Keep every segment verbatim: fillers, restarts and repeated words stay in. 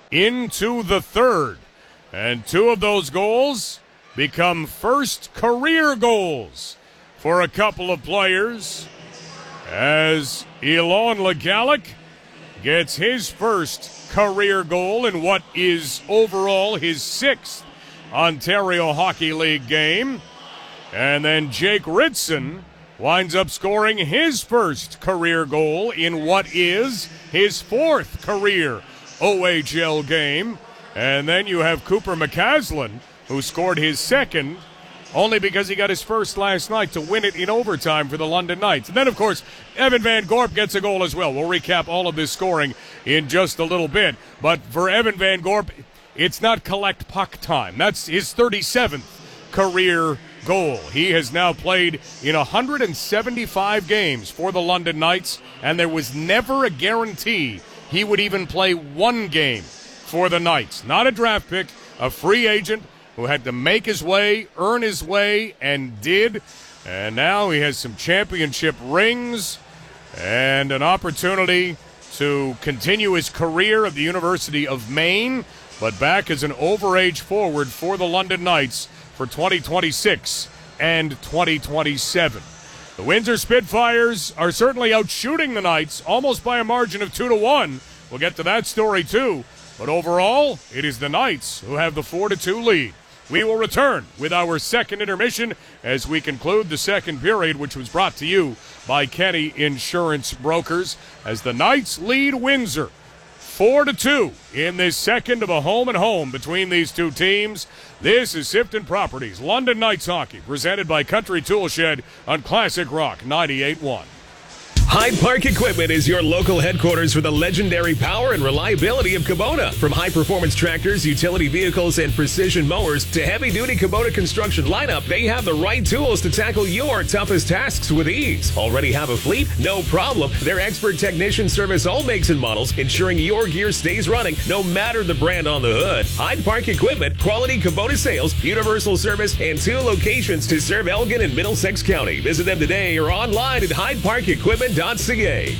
into the third. And two of those goals become first career goals for a couple of players as Elon Legalic gets his first career goal in what is overall his sixth Ontario Hockey League game. And then Jake Ritson winds up scoring his first career goal in what is his fourth career O H L game. And then you have Cooper McCaslin, who scored his second only because he got his first last night to win it in overtime for the London Knights. And then, of course, Evan Van Gorp gets a goal as well. We'll recap all of this scoring in just a little bit. But for Evan Van Gorp, it's not collect puck time. That's his thirty-seventh career goal. He has now played in one hundred seventy-five games for the London Knights, and there was never a guarantee he would even play one game for the Knights. Not a draft pick, a free agent who had to make his way, earn his way, and did. And now he has some championship rings and an opportunity to continue his career at the University of Maine, but back as an overage forward for the London Knights for twenty twenty-six and twenty twenty-seven. The Windsor Spitfires are certainly outshooting the Knights, almost by a margin of two to one. We'll get to that story too. But overall, it is the Knights who have the four to two lead. We will return with our second intermission as we conclude the second period, which was brought to you by Kenny Insurance Brokers, as the Knights lead Windsor four to two in this second of a home and home between these two teams. This is Sifton Properties London Knights Hockey, presented by Country Tool Shed on Classic Rock ninety-eight point one. Hyde Park Equipment is your local headquarters for the legendary power and reliability of Kubota. From high-performance tractors, utility vehicles, and precision mowers to heavy-duty Kubota construction lineup, they have the right tools to tackle your toughest tasks with ease. Already have a fleet? No problem. Their expert technicians service all makes and models, ensuring your gear stays running no matter the brand on the hood. Hyde Park Equipment, quality Kubota sales, universal service, and two locations to serve Elgin and Middlesex County. Visit them today or online at hyde park equipment dot c a.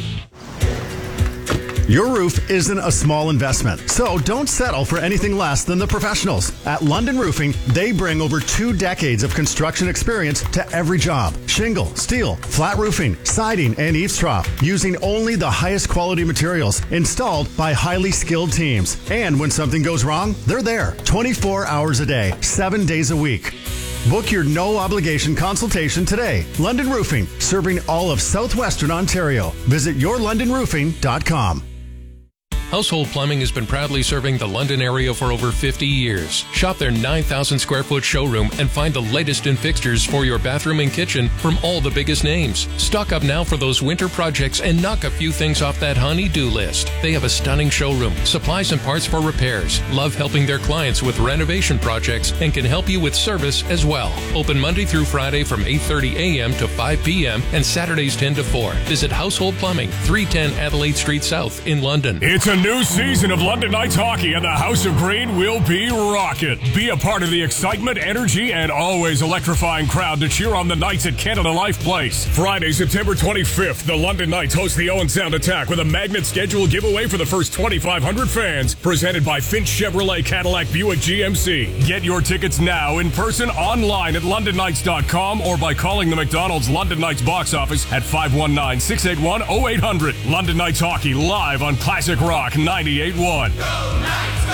Your roof isn't a small investment, so don't settle for anything less than the professionals. At London Roofing, they bring over two decades of construction experience to every job. Shingle, steel, flat roofing, siding, and eaves trough, using only the highest quality materials, installed by highly skilled teams. And when something goes wrong, they're there twenty-four hours a day, seven days a week. Book your no-obligation consultation today. London Roofing, serving all of southwestern Ontario. Visit your london roofing dot com. Household Plumbing has been proudly serving the London area for over fifty years. Shop their nine thousand square foot showroom and find the latest in fixtures for your bathroom and kitchen from all the biggest names. Stock up now for those winter projects and knock a few things off that honey-do list. They have a stunning showroom, supplies and parts for repairs, love helping their clients with renovation projects, and can help you with service as well. Open Monday through Friday from eight thirty a m to five p m and Saturdays ten to four. Visit Household Plumbing, three ten Adelaide Street South in London. It's a new season of London Knights hockey, and the House of Green will be rocking. Be a part of the excitement, energy, and always electrifying crowd to cheer on the Knights at Canada Life Place. Friday, September twenty-fifth, the London Knights host the Owen Sound Attack with a magnet schedule giveaway for the first twenty-five hundred fans, presented by Finch Chevrolet Cadillac Buick G M C. Get your tickets now in person, online at london knights dot com, or by calling the McDonald's London Knights box office at five one nine, six eight one, oh eight hundred. London Knights hockey live on Classic Rock ninety-eight point one. Go Knights,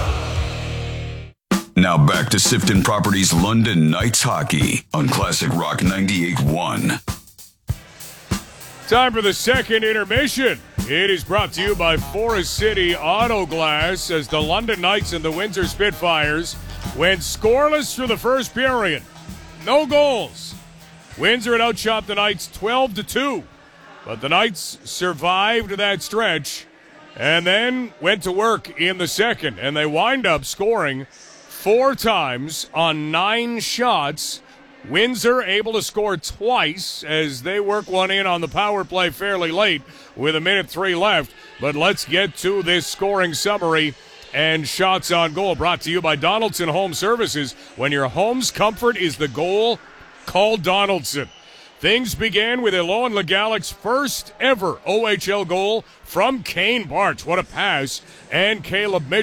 go! Now back to Sifton Properties London Knights hockey on Classic Rock ninety-eight point one. Time for the second intermission. It is brought to you by Forest City Auto Glass as the London Knights and the Windsor Spitfires went scoreless through the first period. No goals. Windsor had outshot the Knights twelve to two, but the Knights survived that stretch and then went to work in the second, and they wind up scoring four times on nine shots. Windsor able to score twice as they work one in on the power play fairly late with a minute three left. But let's get to this scoring summary and shots on goal, brought to you by Donaldson Home Services. When your home's comfort is the goal, call Donaldson. Things began with Elon Legalic's first ever O H L goal from Kane Bartsch. What a pass. And Caleb Mitchell.